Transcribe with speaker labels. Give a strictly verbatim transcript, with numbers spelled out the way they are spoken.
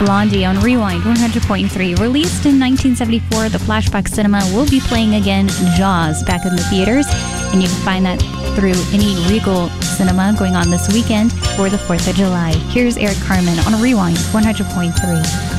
Speaker 1: Blondie on Rewind one hundred point three. Released in nineteen seventy-four, the Flashback Cinema will be playing again Jaws back in the theaters, and you can find that through any Regal cinema going on this weekend for the fourth of July. Here's Eric Carmen on Rewind one hundred point three.